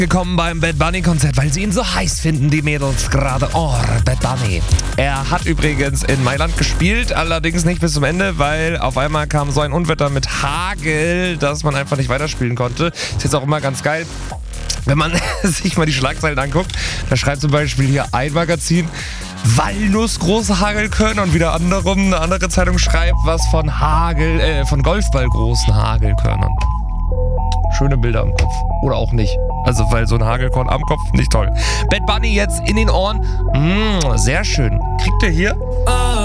gekommen beim Bad Bunny Konzert, weil sie ihn so heiß finden, die Mädels gerade. Oh, Bad Bunny. Er hat übrigens in Mailand gespielt, allerdings nicht bis zum Ende, weil auf einmal kam so ein Unwetter mit Hagel, dass man einfach nicht weiterspielen konnte. Ist jetzt auch immer ganz geil, wenn man sich mal die Schlagzeilen anguckt. Da schreibt zum Beispiel hier ein Magazin: Walnussgroße Hagelkörner, und wieder eine andere Zeitung schreibt was von von Golfballgroßen Hagelkörnern. Schöne Bilder am Kopf. Oder auch nicht. Also, weil so ein Hagelkorn am Kopf, nicht toll. Bad Bunny jetzt in den Ohren. Sehr schön. Kriegt ihr hier